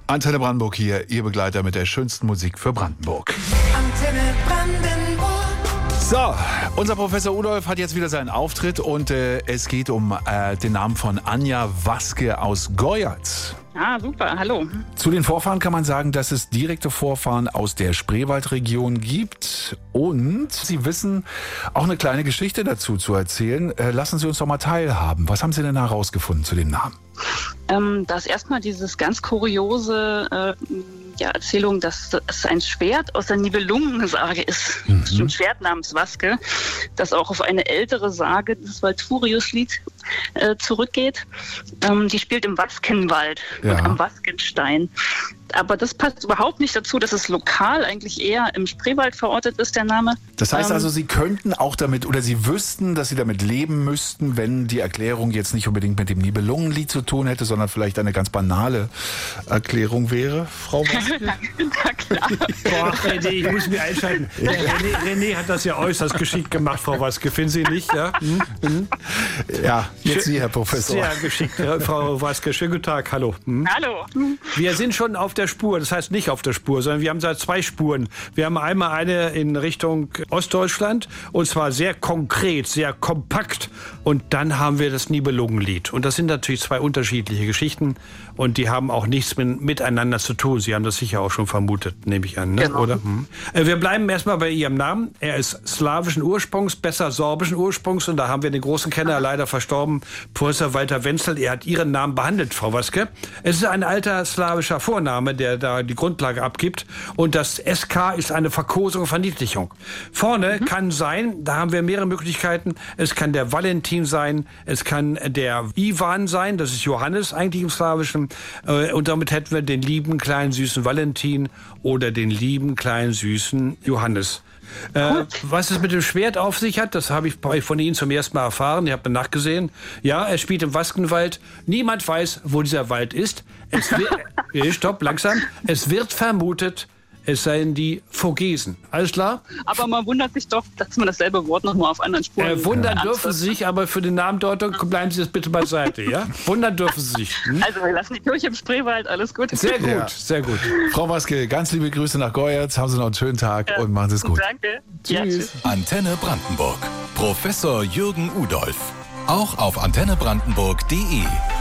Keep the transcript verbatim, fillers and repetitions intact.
Antenne Brandenburg hier, Ihr Begleiter mit der schönsten Musik für Brandenburg. Antenne Brandenburg. So, unser Professor Udolf hat jetzt wieder seinen Auftritt und äh, es geht um äh, den Namen von Anja Waske aus Goyatz. Ah, super, hallo. Zu den Vorfahren kann man sagen, dass es direkte Vorfahren aus der Spreewaldregion gibt. Und Sie wissen, auch eine kleine Geschichte dazu zu erzählen. Äh, lassen Sie uns doch mal teilhaben. Was haben Sie denn herausgefunden zu dem Namen? Ähm, da ist erstmal dieses ganz kuriose äh, ja, Erzählung, dass es ein Schwert aus der Nibelungensage ist. Mhm. Ein Schwert namens Waske, das auch auf eine ältere Sage, das Walpurgislied, äh, zurückgeht. Ähm, die spielt im Waskenwald ja. und am Waskenstein. Aber das passt überhaupt nicht dazu, dass es lokal eigentlich eher im Spreewald verortet ist, der Name. Das heißt ähm, also, Sie könnten auch damit, oder Sie wüssten, dass Sie damit leben müssten, wenn die Erklärung jetzt nicht unbedingt mit dem Nibelungenlied zu tun hätte, sondern vielleicht eine ganz banale Erklärung wäre, Frau Waske? Na klar. Boah, René, ich muss mich einschalten. Ja. René, René hat das ja äußerst geschickt gemacht, Frau Waske. Finden Sie nicht? Ja, hm? Hm? Ja, jetzt Sie, Herr Professor. Sehr geschickt, ja, Frau Waske. Schönen guten Tag, hallo. Hm? Hallo. Wir sind schon auf der Spur, das heißt nicht auf der Spur, sondern wir haben da zwei Spuren. Wir haben einmal eine in Richtung Ostdeutschland und zwar sehr konkret, sehr kompakt und dann haben wir das Nibelungenlied. Und das sind natürlich zwei unterschiedliche Geschichten und die haben auch nichts mit, miteinander zu tun. Sie haben das sicher auch schon vermutet, nehme ich an, ne? Genau. Oder? Hm. Wir bleiben erstmal bei Ihrem Namen. Er ist slawischen Ursprungs, besser sorbischen Ursprungs und da haben wir den großen Kenner, leider verstorben, Professor Walter Wenzel. Er hat Ihren Namen behandelt, Frau Waske. Es ist ein alter slawischer Vorname, der da die Grundlage abgibt. Und das S K ist eine Verkosung, Verniedlichung. Vorne mhm. kann sein, da haben wir mehrere Möglichkeiten. Es kann der Valentin sein, es kann der Ivan sein, das ist Johannes eigentlich im Slawischen. Und damit hätten wir den lieben, kleinen, süßen Valentin oder den lieben, kleinen, süßen Johannes. Äh, was es mit dem Schwert auf sich hat, das habe ich von Ihnen zum ersten Mal erfahren. Ich habe nachgesehen. Ja, er spielt im Waskenwald. Niemand weiß, wo dieser Wald ist. Es wird, stopp, langsam. Es wird vermutet, es seien die Vogesen. Alles klar? Aber man wundert sich doch, dass man dasselbe Wort noch mal auf anderen Spuren... Äh, wundern ja. dürfen Sie sich, aber für die Namendeutung bleiben Sie das bitte beiseite, ja? Wundern dürfen Sie sich. Hm? Also wir lassen die Kirche im Spreewald, alles gut. Sehr gut, Ja. sehr gut. Frau Waske, ganz liebe Grüße nach Goyatz. Haben Sie noch einen schönen Tag Ja. und machen Sie es gut. Danke. Tschüss. Ja, tschüss. Antenne Brandenburg. Professor Jürgen Udolf. Auch auf antenne brandenburg punkt de.